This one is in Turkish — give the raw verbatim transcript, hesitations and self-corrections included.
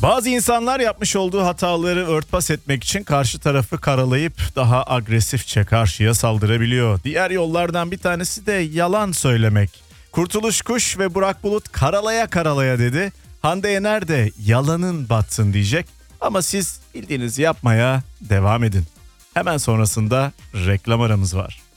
Bazı insanlar yapmış olduğu hataları örtbas etmek için karşı tarafı karalayıp daha agresifçe karşıya saldırabiliyor. Diğer yollardan bir tanesi de yalan söylemek. Kurtuluş Kuş ve Burak Bulut karalaya karalaya dedi. Hande Yener de yalanın batsın diyecek. Ama siz bildiğinizi yapmaya devam edin. Hemen sonrasında reklam aramız var.